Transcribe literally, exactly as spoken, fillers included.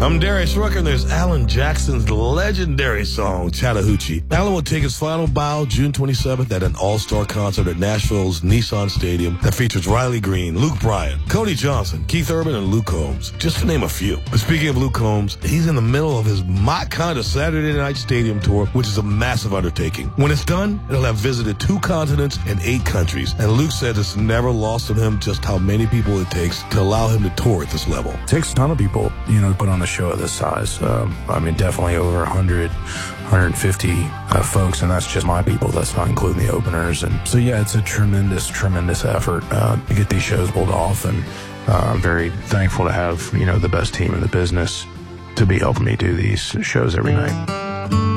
I'm Darius Rucker, and there's Alan Jackson's legendary song, Chattahoochee. Alan will take his final bow June twenty-seventh at an all-star concert at Nashville's Nissan Stadium that features Riley Green, Luke Bryan, Cody Johnson, Keith Urban, and Luke Combs, just to name a few. But speaking of Luke Combs, he's in the middle of his My Kind of Saturday Night Stadium tour, which is a massive undertaking. When it's done, it'll have visited two continents and eight countries, and Luke said it's never lost on him just how many people it takes to allow him to tour at this level. It takes a ton of people, you know, to put on a show of this size. Um, I mean, definitely over one hundred, one hundred fifty uh, folks, and that's just my people. That's not including the openers. And so, yeah, it's a tremendous, tremendous effort uh, to get these shows pulled off. And uh, I'm very thankful to have, you know, the best team in the business to be helping me do these shows every night.